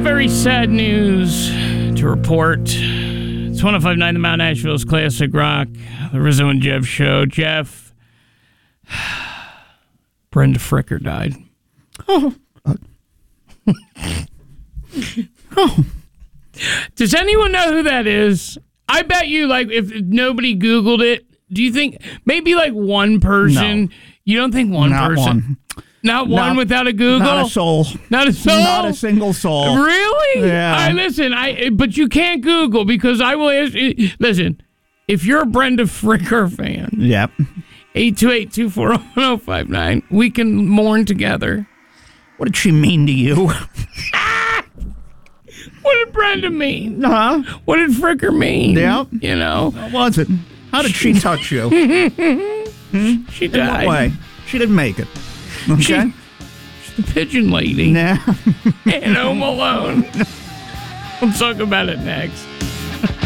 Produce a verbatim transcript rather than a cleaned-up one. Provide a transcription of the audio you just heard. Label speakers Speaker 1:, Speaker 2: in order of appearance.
Speaker 1: very sad news to report. It's one oh five point nine The Mount Nashville's Classic Rock, the Rizzo and Jeff show. Jeff, Brenda Fricker died.
Speaker 2: Oh. Uh. oh.
Speaker 1: Does anyone know who that is? I bet you, like, if nobody Googled it, do you think maybe like one person?
Speaker 2: No.
Speaker 1: You don't think one
Speaker 2: Not
Speaker 1: person?
Speaker 2: One.
Speaker 1: Not one
Speaker 2: Not,
Speaker 1: without a Google?
Speaker 2: Not a soul.
Speaker 1: Not a soul?
Speaker 2: Not a single soul.
Speaker 1: Really?
Speaker 2: Yeah.
Speaker 1: I listen, I but you can't Google because I will ask you, listen, if you're a Brenda Fricker fan,
Speaker 2: Yep.
Speaker 1: eight two eight, two four zero, one zero five nine, we can mourn together.
Speaker 2: What did she mean to you?
Speaker 1: What did Brenda mean?
Speaker 2: Huh?
Speaker 1: What did Fricker mean?
Speaker 2: Yep.
Speaker 1: You know?
Speaker 2: What was it? How did she touch you? hmm?
Speaker 1: She
Speaker 2: In
Speaker 1: died.
Speaker 2: what way? She didn't make it. Okay?
Speaker 1: She, she's the pigeon lady.
Speaker 2: Nah.
Speaker 1: And Home Alone. We'll talk about it next.